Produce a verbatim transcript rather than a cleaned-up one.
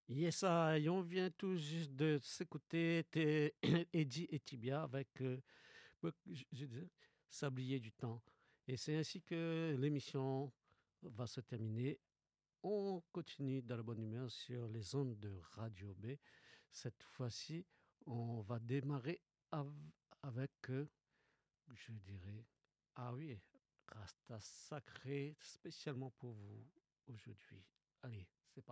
Yes, ah, et on vient tout juste de s'écouter T- Eddie et Tibia avec, euh, bah, je, je disais, Sablier du temps. Et c'est ainsi que l'émission va se terminer. On continue dans la bonne humeur sur les ondes de Radio B. Cette fois-ci, on va démarrer av- avec, euh, je dirais, ah oui, Rasta sacré spécialement pour vous aujourd'hui. Allez, c'est parti.